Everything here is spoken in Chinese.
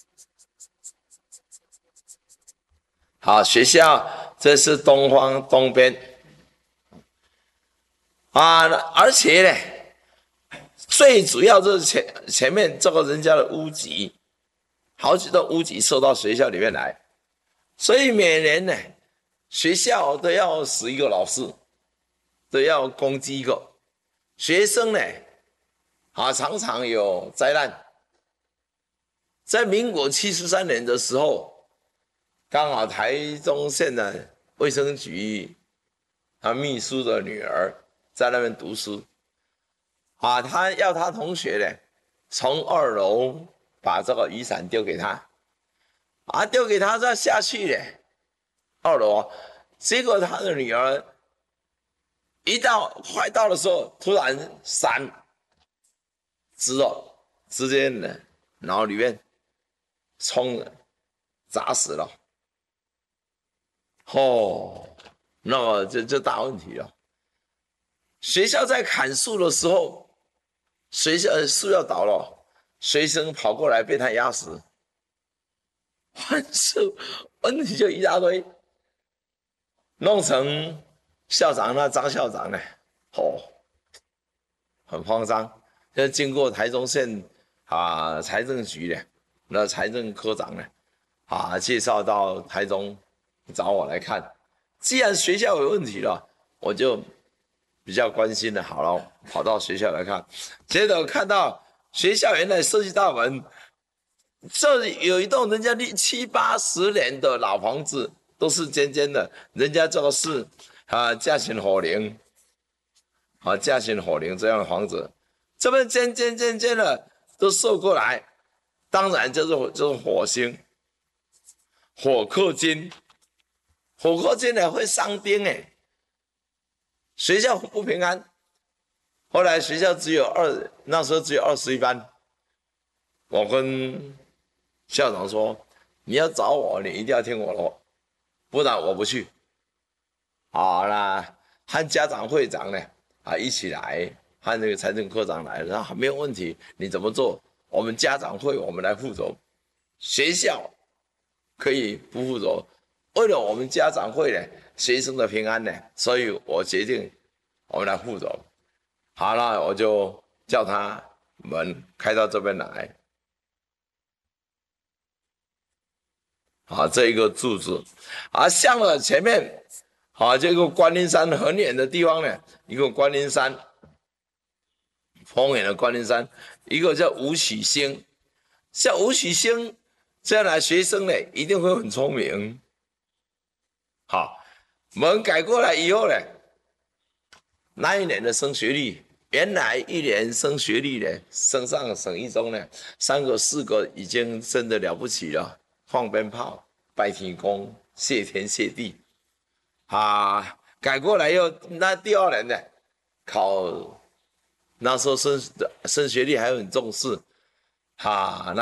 好，学校这是东边啊，而且呢，最主要就是前面这个人家的屋脊，好几栋屋脊收到学校里面来，所以每年呢，学校都要死一个老师，都要攻击一个学生呢，常常有灾难。在民国73年的时候，刚好台中县的卫生局秘书的女儿在那边读书，他要他同学呢从2楼把这个雨伞丢给他，丢给他再下去呢，2楼，结果他的女儿快到的时候，突然伞直接呢脑里面冲了，砸死了。那么就大问题了。学校在砍树的时候，树要倒了，学生跑过来被他压死，问题就一大堆，弄成校长张校长呢，很慌张。就经过台中县财政局的那财政科长呢，介绍到台中找我来看。既然学校有问题了，我就比较关心的，好了，跑到学校来看。结果看到学校原来设计大门，这有一栋人家70、80年的老房子，都是尖尖的，人家这个是嘉兴火灵，嘉兴火灵这样的房子，这边尖的都射过来，当然就是火星，火克金呢会伤兵学校不平安。后来学校那时候只有21班，我跟校长说，你要找我，你一定要听我的，不然我不去。好啦，和家长会长呢一起来，和那个财政科长来，然后没有问题，你怎么做？我们家长会我们来负责，学校可以不负责。为了我们家长会呢，学生的平安呢，所以我决定我们来负责。好了，我就叫他们开到这边来。这一个柱子，向了前面，这个观音山很远的地方呢，一个观音山，丰原的观音山，一个叫吴曲星。像吴曲星这样的学生呢，一定会很聪明。门改过来以后呢，那一年的升学率，原来1年升学率呢，升上省一中呢，3个4个已经真的了不起了，放鞭炮、拜天公、谢天谢地。改过来以后，那第2年呢，那时候升学率还很重视，那